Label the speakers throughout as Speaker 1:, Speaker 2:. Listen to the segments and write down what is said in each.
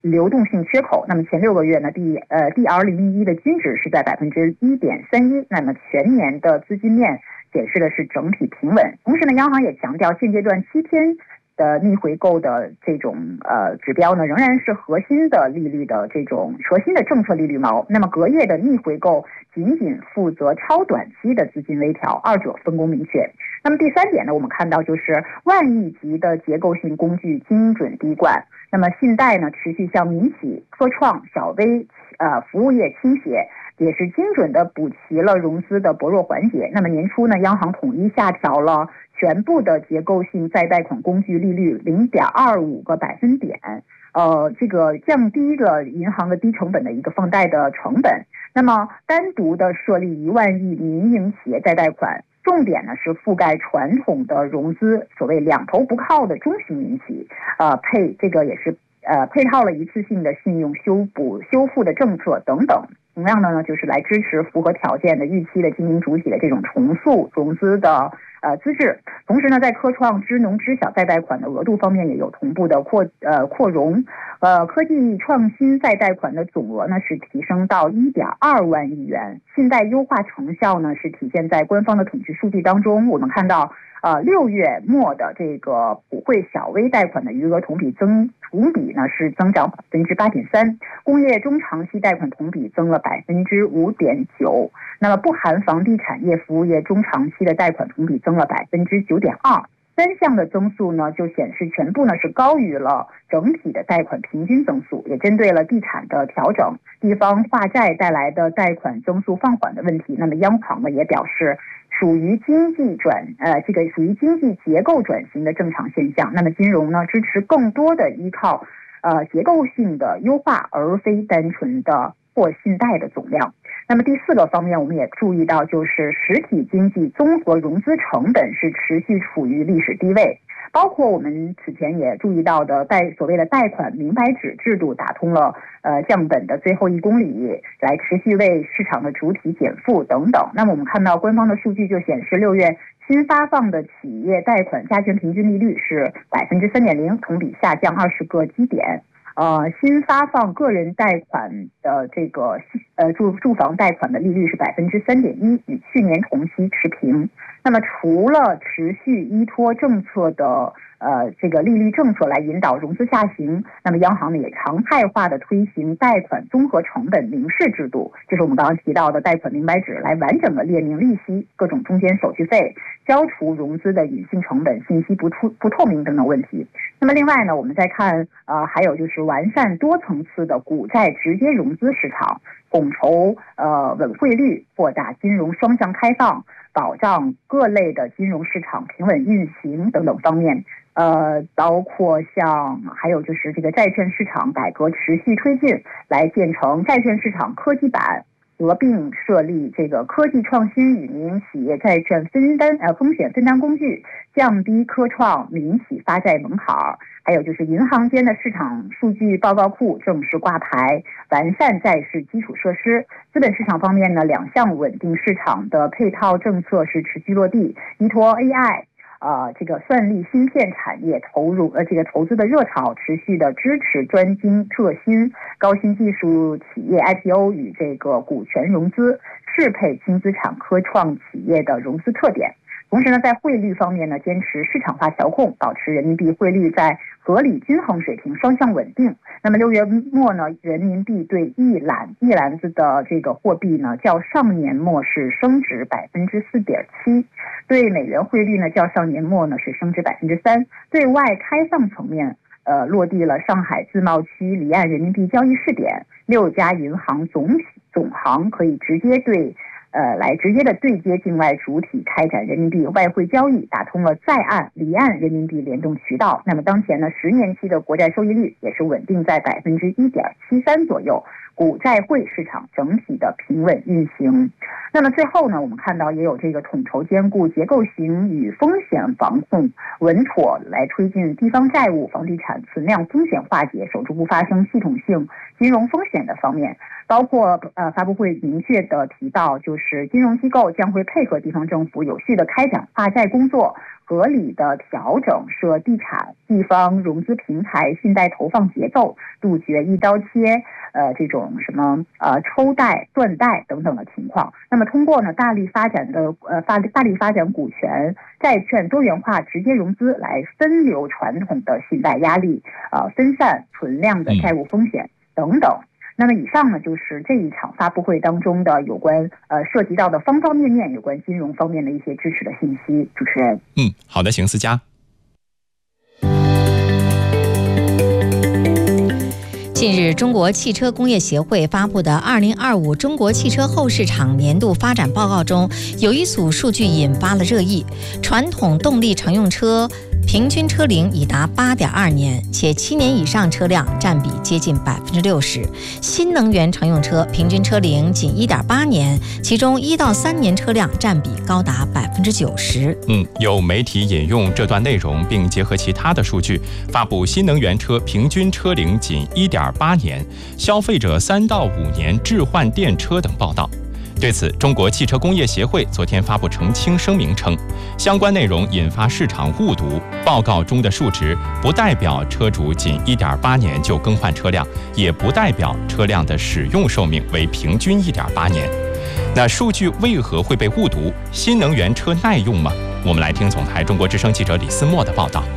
Speaker 1: 流动性缺口。那么前6个月呢，DR001的均值是在1.31%，那么全年的资金面显示的是整体平稳。同时呢，央行也强调现阶段7天的逆回购的这种指标呢，仍然是核心的利率的这种核心的政策利率锚。那么隔夜的逆回购仅仅负责超短期的资金微调，二者分工明确。那么第3点呢，我们看到就是万亿级的结构性工具精准滴灌。那么信贷呢持续向民企、科创、小微服务业倾斜，也是精准的补齐了融资的薄弱环节。那么年初呢，央行统一下调了全部的结构性再贷款工具利率0.25个百分点，这个降低了银行的低成本的一个放贷的成本。那么单独的设立1万亿民营企业再贷款，重点呢是覆盖传统的融资，所谓两头不靠的中型民企，这个也是配套了一次性的信用修复的政策等等。同样的呢，就是来支持符合条件的预期的经营主体的这种重塑融资的资质。同时呢，在科创、支农、支小再贷款的额度方面也有同步的扩容。科技创新再贷款的总额呢是提升到1.2万亿元。信贷优化成效呢是体现在官方的统计数据当中。我们看到6月末的这个普惠小微贷款的余额同比呢是增长8.3%，工业中长期贷款同比增了5.9%，那么不含房地产业服务业中长期的贷款同比增了9.2%。3项的增速呢，就显示全部呢是高于了整体的贷款平均增速，也针对了地产的调整、地方化债带来的贷款增速放缓的问题。那么央行呢也表示，属于经济结构转型的正常现象。那么金融呢支持更多的依靠结构性的优化，而非单纯的或信贷的总量。那么第4个方面，我们也注意到，就是实体经济综合融资成本是持续处于历史低位，包括我们此前也注意到的所谓的贷款明白纸制度打通了降本的最后1公里，来持续为市场的主体减负等等。那么我们看到官方的数据就显示，6月新发放的企业贷款加权平均利率是3.0%，同比下降20个基点。新发放个人贷款的这个住房贷款的利率是3.1%，与去年同期持平。那么除了持续依托政策的这个利率政策来引导融资下行，那么央行呢也常态化的推行贷款综合成本明示制度，就是我们刚刚提到的贷款明白纸，来完整的列明利息、各种中间手续费，消除融资的隐性成本、信息不透明等等问题。那么另外呢，我们再看还有就是完善多层次的股债直接融资市场，统筹稳汇率，扩大金融双向开放，保障各类的金融市场平稳运行等等方面。包括还有就是这个债券市场改革持续推进，来建成债券市场科技版，合并设立这个科技创新与民营企业债券风险分担工具，降低科创民企发债门槛。还有就是银行间的市场数据报告库正式挂牌，完善债市基础设施。资本市场方面呢，2项稳定市场的配套政策是持续落地，依托 AI这个算力芯片产业这个投资的热潮，持续的支持专精特新高新技术企业 IPO 与这个股权融资，适配轻资产科创企业的融资特点。同时呢，在汇率方面呢，坚持市场化调控，保持人民币汇率在合理均衡水平双向稳定。那么6月末呢，人民币对一篮子的这个货币呢，较上年末是升值4.7%，对美元汇率呢，较上年末呢是升值3%。对外开放层面，落地了上海自贸区离岸人民币交易试点，6家银行总行可以直接的对接境外主体开展人民币外汇交易，打通了在岸离岸人民币联动渠道。那么当前呢，10年期的国债收益率也是稳定在1.73%左右，股债汇市场整体的平稳运行。那么最后呢，我们看到也有这个统筹兼顾结构型与风险防控，稳妥来推进地方债务、房地产存量风险化解，守住不发生系统性金融风险的方面，包括发布会明确的提到，就是金融机构将会配合地方政府有序的开展发债工作，合理的调整涉地产、地方融资平台信贷投放节奏，杜绝一刀切这种什么抽贷、断贷等等的情况。那么通过呢大力发展股权、债券多元化直接融资来分流传统的信贷压力，分散存量的债务风险等等。那么以上呢就是这一场发布会当中的有关涉及到的方方面面有关金融方面的一些支持的信息。主持人，
Speaker 2: 好的，邢思佳。
Speaker 3: 近日，中国汽车工业协会发布的2025中国汽车后市场年度发展报告中，有一组数据引发了热议：传统动力乘用车平均车龄已达8.2年，且7年以上车辆占比接近60%；新能源乘用车平均车龄仅1.8年，其中1到3年车辆占比高达90%。
Speaker 2: 有媒体引用这段内容，并结合其他的数据，发布新能源车平均车龄仅1.8年，消费者3到5年置换电车等报道。对此，中国汽车工业协会昨天发布澄清声明称，相关内容引发市场误读，报告中的数值不代表车主仅1.8年就更换车辆，也不代表车辆的使用寿命为平均1.8年。那数据为何会被误读？新能源车耐用吗？我们来听总台中国之声记者李思墨的报道。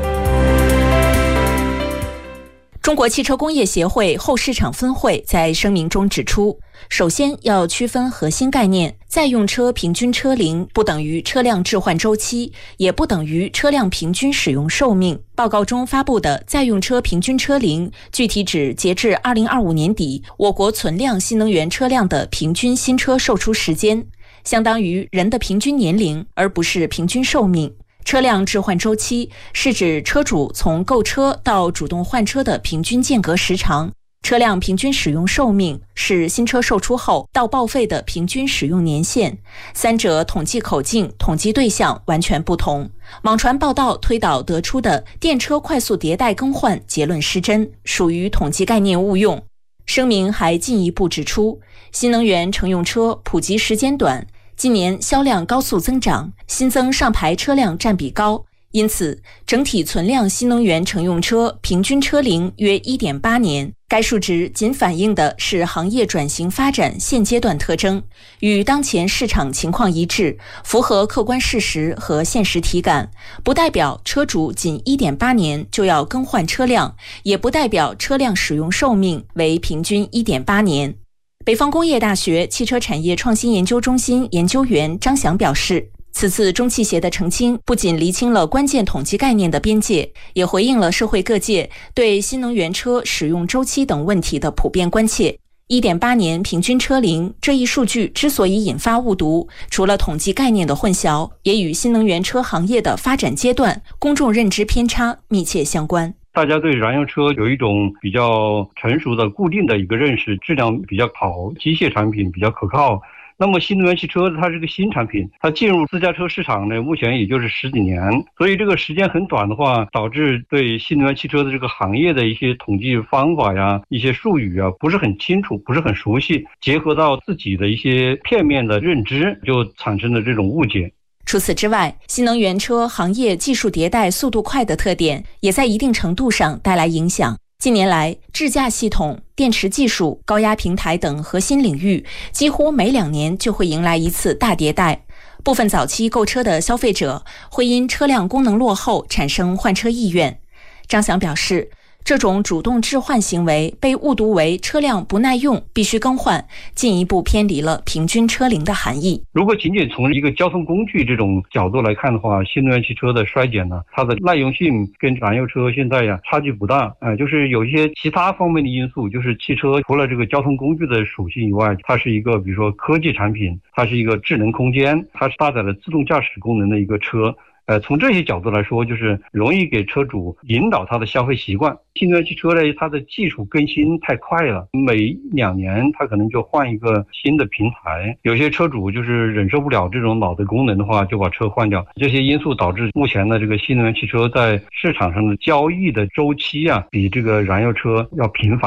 Speaker 4: 中国汽车工业协会后市场分会在声明中指出，首先要区分核心概念，在用车平均车龄不等于车辆置换周期，也不等于车辆平均使用寿命。报告中发布的在用车平均车龄，具体指截至2025年底我国存量新能源车辆的平均新车售出时间，相当于人的平均年龄，而不是平均寿命。车辆置换周期是指车主从购车到主动换车的平均间隔时长，车辆平均使用寿命是新车售出后到报废的平均使用年限，三者统计口径、统计对象完全不同。网传报道推导得出的电车快速迭代更换结论失真，属于统计概念误用。声明还进一步指出，新能源乘用车普及时间短，近年销量高速增长，新增上牌车辆占比高，因此整体存量新能源乘用车平均车龄约 1.8 年。该数值仅反映的是行业转型发展现阶段特征，与当前市场情况一致，符合客观事实和现实体感，不代表车主仅 1.8 年就要更换车辆，也不代表车辆使用寿命为平均 1.8 年。北方工业大学汽车产业创新研究中心研究员张翔表示，此次中汽协的澄清不仅厘清了关键统计概念的边界，也回应了社会各界对新能源车使用周期等问题的普遍关切。1.8 年平均车龄这一数据之所以引发误读，除了统计概念的混淆，也与新能源车行业的发展阶段、公众认知偏差密切相关。
Speaker 5: 大家对燃油车有一种比较成熟的固定的一个认识，质量比较好，机械产品比较可靠。那么新能源汽车它是个新产品，它进入私家车市场呢，目前也就是10几年，所以这个时间很短的话，导致对新能源汽车的这个行业的一些统计方法呀、一些术语啊不是很清楚，不是很熟悉，结合到自己的一些片面的认知，就产生了这种误解。
Speaker 4: 除此之外，新能源车行业技术迭代速度快的特点，也在一定程度上带来影响。近年来，智驾系统、电池技术、高压平台等核心领域，几乎每2年就会迎来一次大迭代。部分早期购车的消费者会因车辆功能落后产生换车意愿。张翔表示，这种主动置换行为被误读为车辆不耐用，必须更换，进一步偏离了平均车龄的含义。
Speaker 5: 如果仅仅从一个交通工具这种角度来看的话，新能源汽车的衰减呢，它的耐用性跟燃油车现在差距不大。就是有一些其他方面的因素，就是汽车除了这个交通工具的属性以外，它是一个比如说科技产品，它是一个智能空间，它是搭载了自动驾驶功能的一个车。从这些角度来说，就是容易给车主引导他的消费习惯。新能源汽车呢，它的技术更新太快了，每2年它可能就换一个新的平台，有些车主就是忍受不了这种老的功能的话，就把车换掉。这些因素导致目前的这个新能源汽车在市场上的交易的周期比这个燃油车要频繁。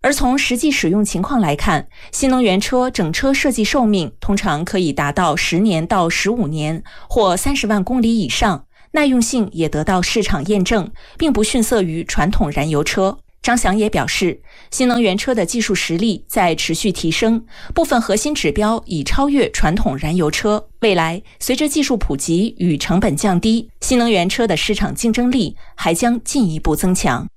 Speaker 4: 而从实际使用情况来看，新能源车整车设计寿命通常可以达到10年到15年，或30万公里以上，耐用性也得到市场验证，并不逊色于传统燃油车。张翔也表示，新能源车的技术实力在持续提升，部分核心指标已超越传统燃油车。未来，随着技术普及与成本降低，新能源车的市场竞争力还将进一步增强。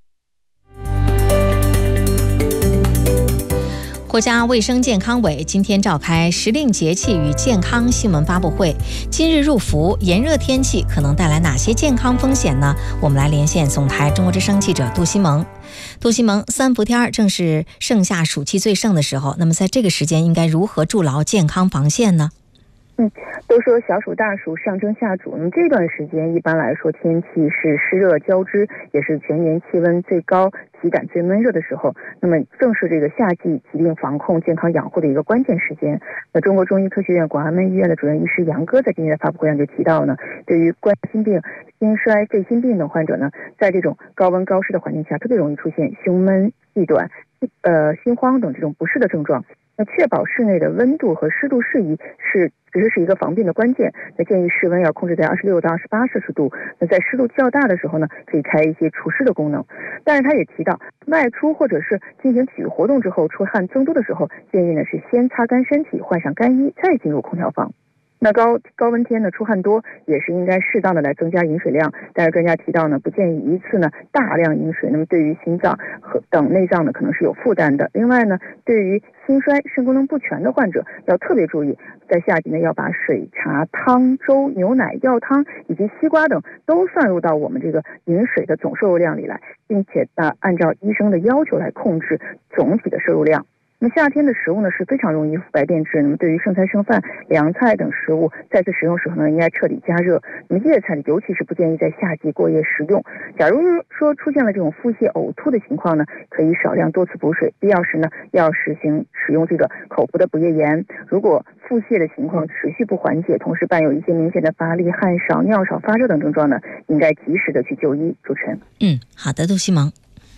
Speaker 3: 国家卫生健康委今天召开时令节气与健康新闻发布会。今日入伏，炎热天气可能带来哪些健康风险呢？我们来连线总台中国之声记者杜西蒙。杜西蒙，3伏天正是盛夏暑气最盛的时候，那么在这个时间应该如何筑牢健康防线呢？
Speaker 1: 都说小暑大暑上蒸下煮，那么这段时间一般来说天气是湿热交织，也是全年气温最高、体感最闷热的时候，那么正是这个夏季疾病防控、健康养护的一个关键时间。那中国中医科学院广安门医院的主任医师杨哥在今天的发布会上就提到呢，对于冠心病、心衰、肺心病等患者呢，在这种高温高湿的环境下，特别容易出现胸闷、气短、心慌等这种不适的症状。那确保室内的温度和湿度适宜其实是一个防病的关键。那建议室温要控制在26到28摄氏度。那在湿度较大的时候呢，可以开一些除湿的功能。但是他也提到，外出或者是进行体育活动之后出汗增多的时候，建议呢是先擦干身体，换上干衣，再进入空调房。那高温天呢，出汗多也是应该适当的来增加饮水量，但是专家提到呢，不建议一次呢大量饮水，那么对于心脏和等内脏呢可能是有负担的。另外呢，对于心衰、肾功能不全的患者要特别注意，在夏季呢要把水、茶、汤、粥、牛奶、药汤以及西瓜等都算入到我们这个饮水的总摄入量里来，并且按照医生的要求来控制总体的摄入量。那么夏天的食物呢是非常容易腐败变质，那么对于剩菜剩饭、凉菜等食物再次食用时候呢，应该彻底加热。那么叶菜尤其是不建议在夏季过夜食用。假如说出现了这种腹泻、呕吐的情况呢，可以少量多次补水，必要时呢要使用这个口服的补液盐。如果腹泻的情况持续不缓解，同时伴有一些明显的乏力、汗少、尿少、发热等症状呢，应该及时的去就医。主持人，
Speaker 3: 好的，杜西蒙。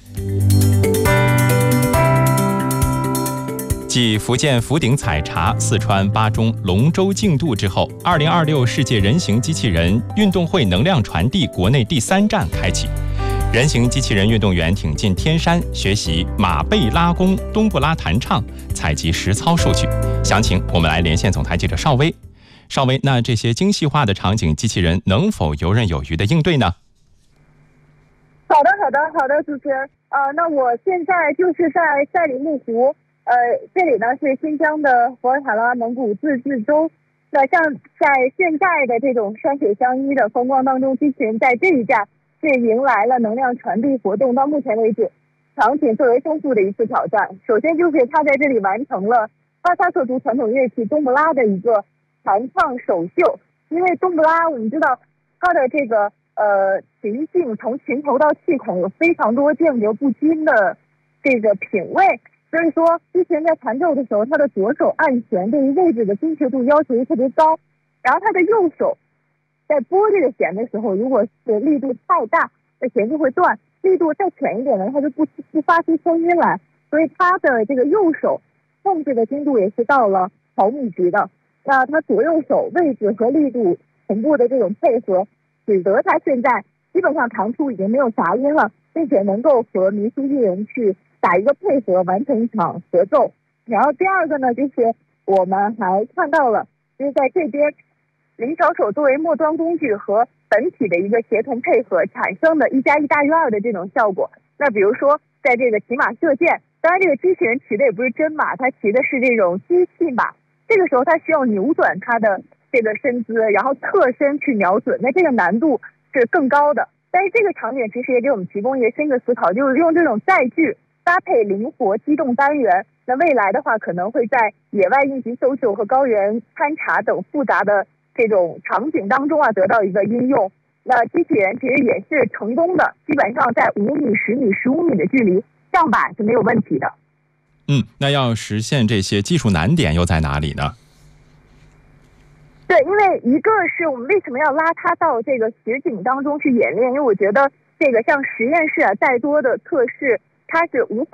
Speaker 2: 继福建福鼎采茶、四川巴中龙舟竞渡之后，2026世界人形机器人运动会能量传递国内第3站开启。人形机器人运动员挺进天山，学习马背拉弓、冬不拉弹唱，采集实操数据。详情我们来连线总台记者邵薇。邵薇，那这些精细化的场景，机器人能否游刃有余的应对呢？
Speaker 6: 好的，主持人。那我现在就是在赛里木湖。这里呢是新疆的博尔塔拉蒙古自治州。那像在现在的这种山水相依的风光当中，机器人在这一站是迎来了能量传递活动到目前为止场景最为丰富的一次挑战。首先就是它在这里完成了哈萨克族传统乐器冬不拉的一个弹唱首秀。因为冬不拉我们知道它的这个琴颈从琴头到气孔有非常多间隔不均的这个品位，所以说机器人在弹奏的时候，它的左手按弦对于位置的精确度要求特别高，然后它的右手在拨这个弦的时候，如果是力度太大，这弦就会断；力度再浅一点呢，它就不发出声音来。所以它的这个右手控制的精度也是到了毫米级的。那它左右手位置和力度同步的这种配合，使得它现在基本上弹出已经没有杂音了，并且能够和民俗艺人去打一个配合，完成一场合奏。然后第二个呢，就是我们还看到了，就是在这边灵巧手作为末端工具和本体的一个协同配合产生的1+1大于2的这种效果。那比如说在这个骑马射箭，当然这个机器人骑的也不是真马，它骑的是这种机器马，这个时候它需要扭转它的这个身姿，然后侧身去瞄准，那这个难度是更高的。但是这个场景其实也给我们提供一个新的思考，就是用这种载具搭配灵活机动单元，那未来的话可能会在野外应急搜救和高原勘察等复杂的这种场景当中得到一个应用。那机器人其实也是成功的，基本上在5米、10米、15米的距离上板是没有问题的。
Speaker 2: 那要实现这些技术难点又在哪里呢？
Speaker 6: 对，因为一个是我们为什么要拉它到这个实景当中去演练，因为我觉得这个像实验室再多的测试，它是无法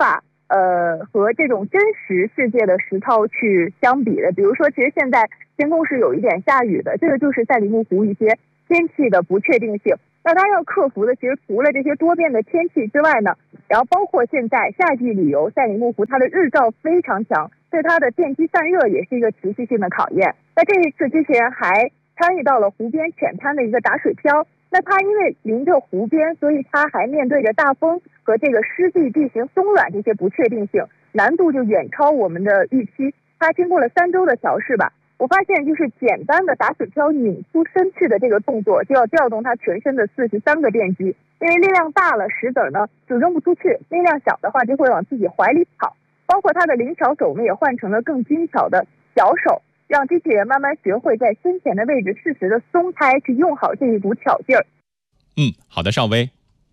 Speaker 6: 和这种真实世界的实操去相比的。比如说，其实现在天空是有一点下雨的，这个就是赛里木湖一些天气的不确定性。那它要克服的，其实除了这些多变的天气之外呢，然后包括现在夏季旅游，赛里木湖它的日照非常强，对它的电机散热也是一个持续性的考验。那这一次机器人还参与到了湖边浅滩的一个打水漂，那它因为临着湖边，所以它还面对着大风和这个湿地地形松软这些不确定性，难度就远超我们的预期。它经过了3周的调试吧，我发现就是简单的打水漂拧出身躯的这个动作，就要调动它全身的43个电机，因为力量大了石子呢就扔不出去，力量小的话就会往自己怀里跑。包括它的灵巧手呢也换成了更精巧的小手，让机器人慢慢学会在身前的位置适时的松开，去用好这一股巧劲儿。
Speaker 2: 好的，邵薇。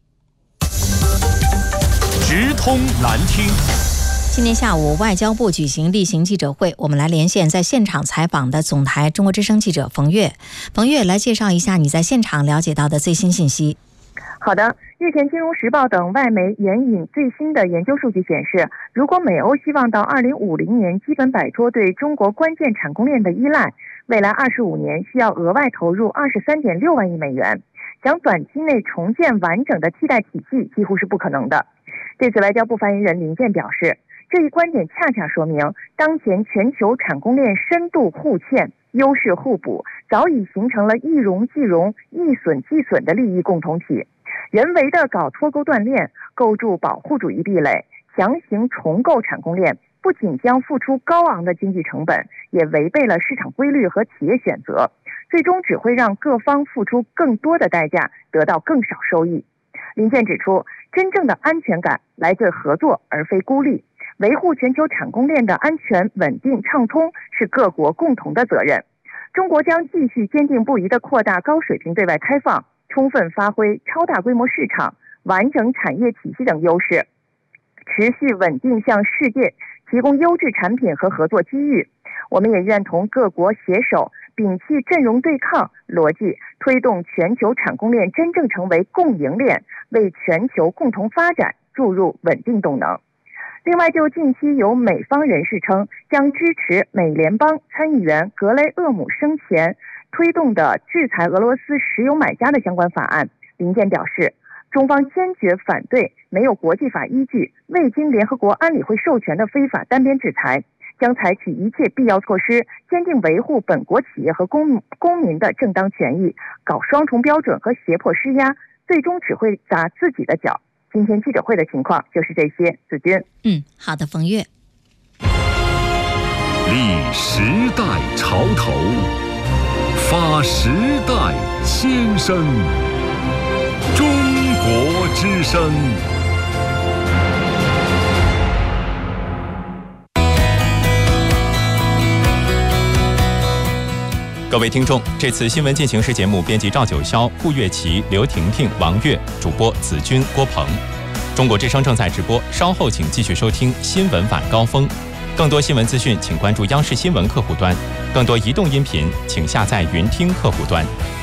Speaker 7: 直通难听。
Speaker 3: 今天下午，外交部举行例行记者会，我们来连线在现场采访的总台中国之声记者冯月。冯月，来介绍一下你在现场了解到的最新信息。
Speaker 1: 好的，日前《金融时报》等外媒援引最新的研究数据显示，如果美欧希望到2050年基本摆脱对中国关键产供链的依赖，未来25年需要额外投入23.6万亿美元，想短期内重建完整的替代体系几乎是不可能的。对此，外交部发言人林健表示，这一观点恰恰说明，当前全球产供链深度互嵌、优势互补，早已形成了一荣俱荣、一损俱损的利益共同体。人为的搞脱钩断链，构筑保护主义壁垒，强行重构产供链，不仅将付出高昂的经济成本，也违背了市场规律和企业选择，最终只会让各方付出更多的代价，得到更少收益。林健指出，真正的安全感来自合作而非孤立，维护全球产供链的安全、稳定、畅通是各国共同的责任。中国将继续坚定不移地扩大高水平对外开放，充分发挥超大规模市场、完整产业体系等优势，持续稳定向世界提供优质产品和合作机遇。我们也愿同各国携手，摒弃阵容对抗逻辑，推动全球产供链真正成为共赢链，为全球共同发展注入稳定动能。另外，就近期有美方人士称将支持美联邦参议员格雷厄姆生前推动的制裁俄罗斯石油买家的相关法案，林健表示，中方坚决反对没有国际法依据、未经联合国安理会授权的非法单边制裁，将采取一切必要措施，坚定维护本国企业和公民的正当权益，搞双重标准和胁迫施压，最终只会砸自己的脚。今天记者会的情况就是这些。子君，
Speaker 3: 好的，冯月。
Speaker 7: 立时代潮头，发时代先声，中国之声。
Speaker 2: 各位听众，这次新闻进行时节目编辑赵九霄、顾月琪、刘婷婷、王悦，主播子君、郭鹏。中国之声正在直播，稍后请继续收听新闻晚高峰。更多新闻资讯，请关注央视新闻客户端；更多移动音频，请下载云听客户端。